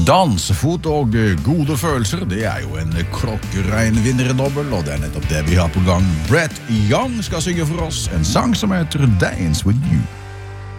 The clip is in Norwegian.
Dansefot og gode følelser, det jo en klokkerein vinnerdobbel, og det nettopp det vi har på gang. Brett Young skal synge for oss en sang som heter Dance With You.